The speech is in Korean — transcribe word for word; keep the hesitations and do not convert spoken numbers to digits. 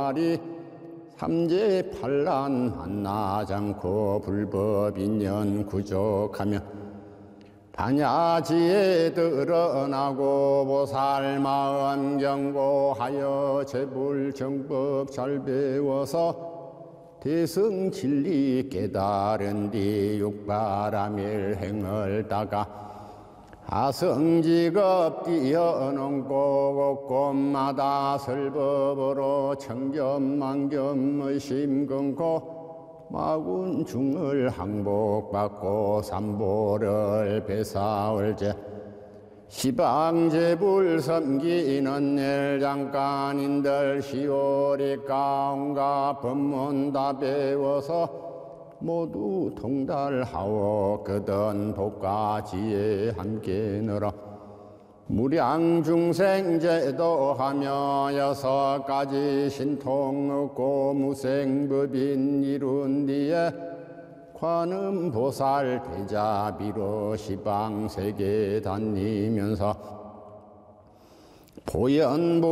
도가리 삼재 판란 만나지 않고 불법인연 구족하며 반야지에 드러나고 보살 마음 경고하여 제불 정법 잘 배워서 대승 진리 깨달은 뒤 육바라밀 행을 따가 아성직업 뛰어넘고 곳곳마다 설법으로 청점만겸 의심 끊고 마군중을 항복받고 삼보를 배사올제 시방제불 섬기는 일 잠깐인들 시오리 가운가 법문 다 배워서 모두 통달하오 그든 복가지에 함께 늘어 무량중생 제도하며 여섯 가지 신통 얻고 무생법인 이룬 뒤에 관음보살 대자비로 시방세계 다니면서 보현보